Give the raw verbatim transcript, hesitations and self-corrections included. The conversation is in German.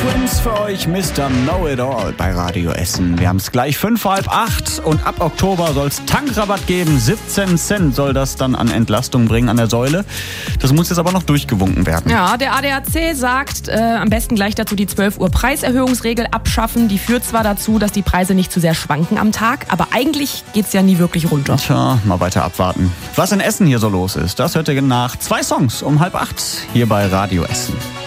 Twins für euch, Mister Know-It-All bei Radio Essen. Wir haben es gleich fünf vor halb acht und ab Oktober soll es Tankrabatt geben. siebzehn Cent soll das dann an Entlastung bringen an der Säule. Das muss jetzt aber noch durchgewunken werden. Ja, der A D A C sagt, äh, am besten gleich dazu die zwölf Uhr Preiserhöhungsregel abschaffen. Die führt zwar dazu, dass die Preise nicht zu sehr schwanken am Tag, aber eigentlich geht's ja nie wirklich runter. Tja, mal weiter abwarten. Was in Essen hier so los ist, das hört ihr nach zwei Songs um halb acht hier bei Radio Essen.